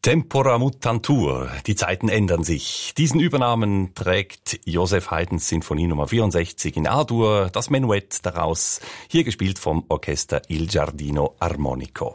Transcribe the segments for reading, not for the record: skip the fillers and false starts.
Tempora mutantur, die Zeiten ändern sich. Diesen Übernamen trägt Joseph Haydns Sinfonie Nummer 64 in A-Dur, das Menuett daraus, hier gespielt vom Orchester Il Giardino Armonico.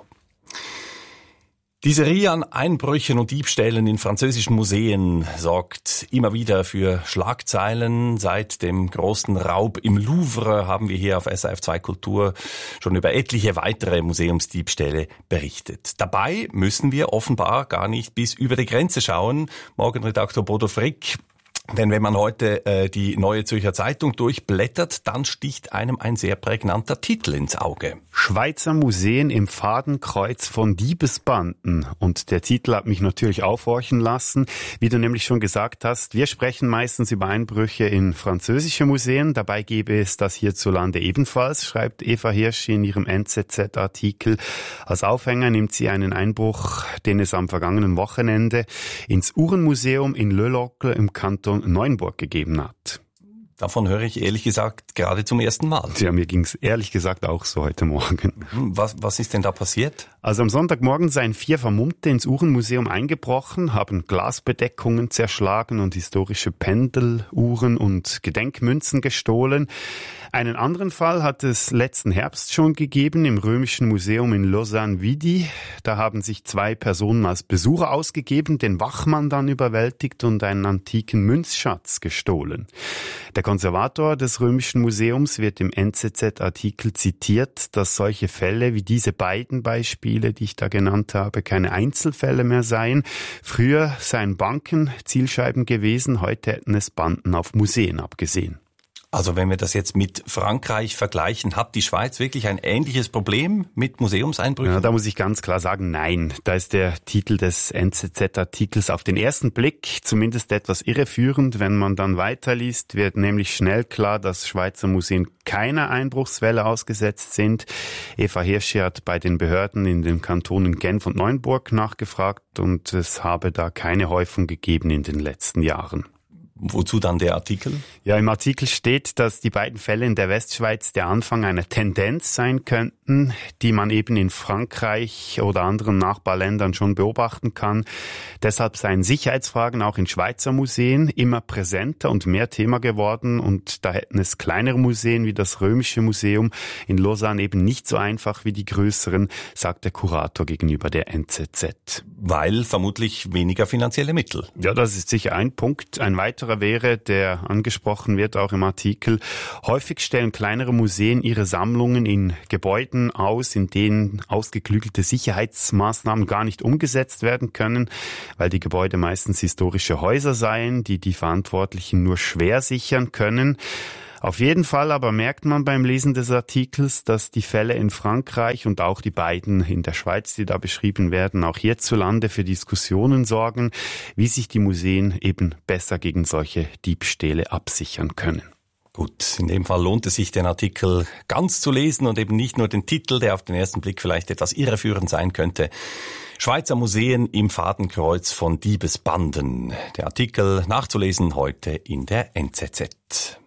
Die Serie an Einbrüchen und Diebstählen in französischen Museen sorgt immer wieder für Schlagzeilen. Seit dem großen Raub im Louvre haben wir hier auf SRF 2 Kultur schon über etliche weitere Museumsdiebstähle berichtet. Dabei müssen wir offenbar gar nicht bis über die Grenze schauen. Morgenredaktor Bodo Frick. Denn wenn man heute die Neue Zürcher Zeitung durchblättert, dann sticht einem ein sehr prägnanter Titel ins Auge. Schweizer Museen im Fadenkreuz von Diebesbanden. Und der Titel hat mich natürlich aufhorchen lassen. Wie du nämlich schon gesagt hast, wir sprechen meistens über Einbrüche in französische Museen. Dabei gäbe es das hierzulande ebenfalls, schreibt Eva Hirsch in ihrem NZZ-Artikel. Als Aufhänger nimmt sie einen Einbruch, den es am vergangenen Wochenende ins Uhrenmuseum in Le Locle im Kanton Neuenburg gegeben hat. Davon höre ich ehrlich gesagt gerade zum ersten Mal. Ja, mir ging es ehrlich gesagt auch so heute Morgen. Was ist denn da passiert? Also am Sonntagmorgen seien 4 Vermummte ins Uhrenmuseum eingebrochen, haben Glasbedeckungen zerschlagen und historische Pendeluhren und Gedenkmünzen gestohlen. Einen anderen Fall hat es letzten Herbst schon gegeben im Römischen Museum in Lausanne-Vidi. Da haben sich 2 Personen als Besucher ausgegeben, den Wachmann dann überwältigt und einen antiken Münzschatz gestohlen. Der Konservator des Römischen Museums wird im NZZ-Artikel zitiert, dass solche Fälle wie diese beiden Beispiele, die ich da genannt habe, keine Einzelfälle mehr seien. Früher seien Banken Zielscheiben gewesen, heute hätten es Banden auf Museen abgesehen. Also wenn wir das jetzt mit Frankreich vergleichen, hat die Schweiz wirklich ein ähnliches Problem mit Museumseinbrüchen? Ja, da muss ich ganz klar sagen, nein. Da ist der Titel des NZZ-Artikels auf den ersten Blick zumindest etwas irreführend. Wenn man dann weiterliest, wird nämlich schnell klar, dass Schweizer Museen keiner Einbruchswelle ausgesetzt sind. Eva Hirschi hat bei den Behörden in den Kantonen Genf und Neuenburg nachgefragt und es habe da keine Häufung gegeben in den letzten Jahren. Wozu dann der Artikel? Ja, im Artikel steht, dass die beiden Fälle in der Westschweiz der Anfang einer Tendenz sein könnten, die man eben in Frankreich oder anderen Nachbarländern schon beobachten kann. Deshalb seien Sicherheitsfragen auch in Schweizer Museen immer präsenter und mehr Thema geworden und da hätten es kleinere Museen wie das Römische Museum in Lausanne eben nicht so einfach wie die größeren, sagt der Kurator gegenüber der NZZ. Weil vermutlich weniger finanzielle Mittel. Ja, das ist sicher ein Punkt. Ein weiterer wäre, der angesprochen wird auch im Artikel, häufig stellen kleinere Museen ihre Sammlungen in Gebäuden aus, in denen ausgeklügelte Sicherheitsmaßnahmen gar nicht umgesetzt werden können, weil die Gebäude meistens historische Häuser seien, die die Verantwortlichen nur schwer sichern können. Auf jeden Fall aber merkt man beim Lesen des Artikels, dass die Fälle in Frankreich und auch die beiden in der Schweiz, die da beschrieben werden, auch hierzulande für Diskussionen sorgen, wie sich die Museen eben besser gegen solche Diebstähle absichern können. Gut, in dem Fall lohnt es sich, den Artikel ganz zu lesen und eben nicht nur den Titel, der auf den ersten Blick vielleicht etwas irreführend sein könnte. Schweizer Museen im Fadenkreuz von Diebesbanden. Der Artikel nachzulesen heute in der NZZ.